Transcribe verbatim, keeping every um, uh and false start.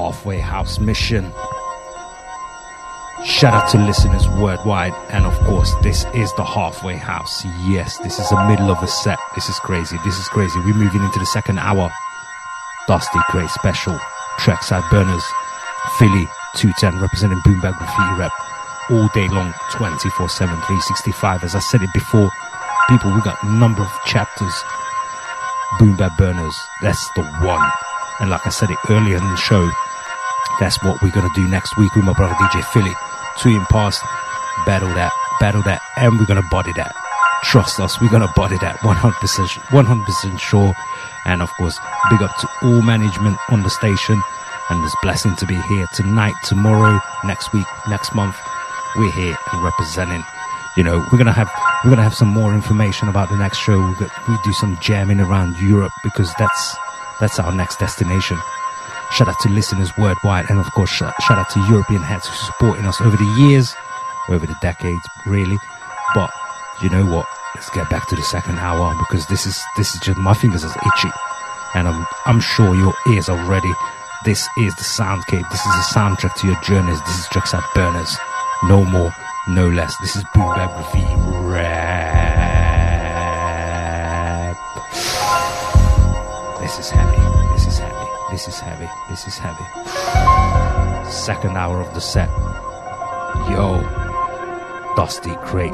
Halfway House mission. Shout out to listeners worldwide, and of course, this is the Halfway House. Yes, this is the middle of the set. This is crazy. This is crazy. We're moving into the second hour. Dusty Cray special, trackside burners, Philly two ten representing Boom Bap Graffiti Rap all day long, twenty-four seven, three sixty-five. As I said it before, people, we got a number of chapters. Boom Bap Burners, that's the one. And like I said it earlier in the show, that's what we're gonna do next week with my brother D J Philly. Two in past, battle that, battle that, and we're gonna body that. Trust us, we're gonna body that one hundred percent, one hundred percent sure. And of course, big up to all management on the station, and it's blessing to be here tonight, tomorrow, next week, next month. We're here and representing. You know, we're gonna have we're gonna have some more information about the next show. We, got, we do some jamming around Europe because that's that's our next destination. Shout out to listeners worldwide, and of course, shout, shout out to European heads who supporting us over the years, over the decades, really. But you know what? Let's get back to the second hour because this is this is just my fingers are itchy, and I'm I'm sure your ears are ready. This is the Soundcape. This is the soundtrack to your journeys. This is Trackside Burners. No more, no less. This is Boom Bap Graffiti Rap. This is heavy. This is heavy. This is heavy. This is heavy. Second hour of the set. Yo, Dusty Cray